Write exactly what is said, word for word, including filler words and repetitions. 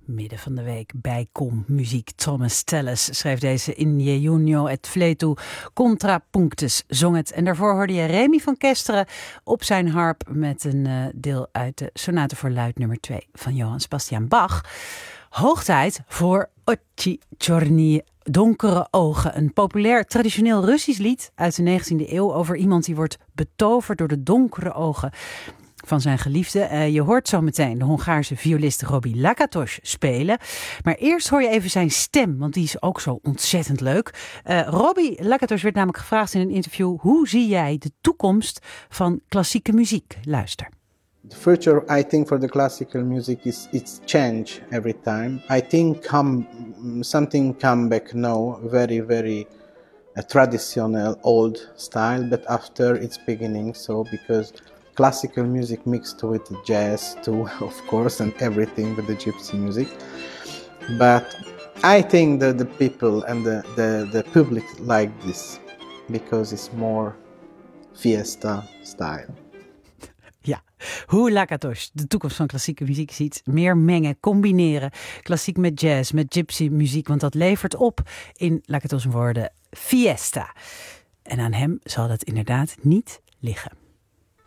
midden van de week bijkom muziek. Thomas Tallis schreef deze In je Junio et Fletu Contrapunctus, zong het. En daarvoor hoorde je Remy van Kesteren op zijn harp met een uh, deel uit de Sonate voor luid nummer twee van Johann Sebastian Bach. Hoog tijd voor Occhi Giorni, donkere ogen. Een populair traditioneel Russisch lied uit de negentiende eeuw over iemand die wordt betoverd door de donkere ogen van zijn geliefde. Uh, je hoort zo meteen de Hongaarse violist Robi Lakatos spelen. Maar eerst hoor je even zijn stem, want die is ook zo ontzettend leuk. Uh, Robi Lakatos werd namelijk gevraagd in een interview: hoe zie jij de toekomst van klassieke muziek? Luister. The future, I think, for the classical music is it's change every time. I think come something come back now, very very a traditional old style, but after its beginning, so because classical music mixed with jazz too, of course, and everything with the gypsy music. But I think that the people and the, the, the public like this because it's more fiesta style. Ja, hoe Lakatos de toekomst van klassieke muziek ziet. Meer mengen, combineren. Klassiek met jazz, met gypsy muziek. Want dat levert op, in Lakatos' woorden, fiesta. En aan hem zal dat inderdaad niet liggen.